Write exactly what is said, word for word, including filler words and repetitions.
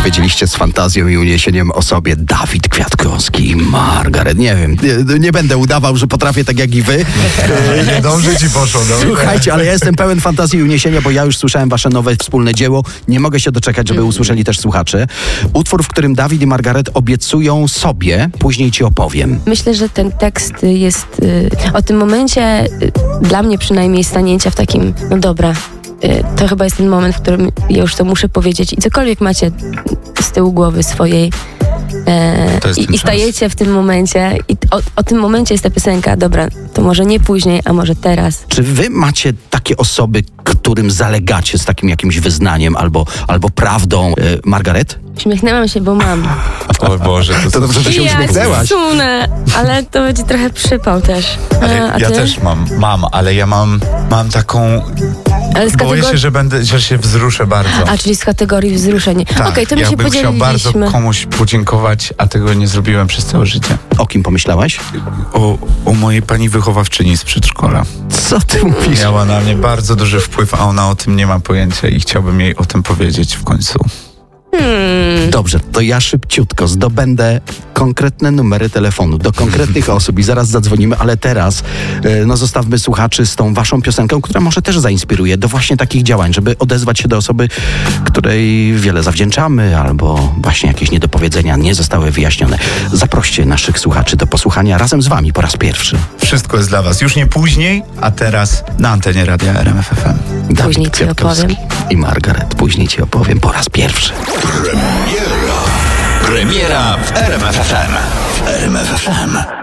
powiedzieliście z fantazją i uniesieniem o sobie Dawid Kwiatkowski i Margaret. Nie wiem, nie, nie będę udawał, że potrafię tak jak i wy. Nie dobrze ci poszło. Dobrze. Słuchajcie, ale ja jestem pełen fantazji i uniesienia, bo ja już słyszałem wasze nowe wspólne dzieło. Nie mogę się doczekać, żeby usłyszeli też słuchacze. Utwór, w którym Dawid i Margaret obiecują sobie, później ci opowiem. Myślę, że ten tekst jest y, o tym momencie, y, dla mnie przynajmniej, stanięcia w takim, no dobra, y, to chyba jest ten moment, w którym ja już to muszę powiedzieć i cokolwiek macie z tyłu głowy swojej e, i, i stajecie w tym momencie i o, o tym momencie jest ta piosenka, dobra, to może nie później, a może teraz. Czy wy macie takie osoby, którym zalegacie z takim jakimś wyznaniem albo, albo prawdą? E, Margaret? Uśmiechnęłam się, bo mam. O Boże, to, To dobrze, że się ja uśmiechnęłaś. ci sunę, ale to będzie trochę przypał też. A, Ale a ja ty? też mam, mam, ale ja mam, mam taką... Ale z Boję kategor- się, że będę, że się wzruszę bardzo. A, czyli z kategorii wzruszeń. Tak, Okej, to my ja się bym chciał bardzo podzieliliśmy. komuś podziękować, a tego nie zrobiłem przez całe życie. O kim pomyślałeś? O, o mojej pani wychowawczyni z przedszkola. Co ty mówisz? Miała na mnie bardzo duży wpływ, a ona o tym nie ma pojęcia i chciałbym jej o tym powiedzieć w końcu. Hmm. Dobrze, to ja szybciutko zdobędę konkretne numery telefonu do konkretnych osób i zaraz zadzwonimy, ale teraz e, no zostawmy słuchaczy z tą waszą piosenką, która może też zainspiruje do właśnie takich działań, żeby odezwać się do osoby, której wiele zawdzięczamy albo właśnie jakieś niedopowiedzenia nie zostały wyjaśnione. Zaproście naszych słuchaczy do posłuchania razem z wami po raz pierwszy. Wszystko jest dla was. Już nie później, a teraz na antenie Radia R M F F M. Dawid Później ci Kwiatkowski opowiem. i Margaret. Później ci opowiem po raz pierwszy. Premiera. Premiera w R M F F M. W R M F F M.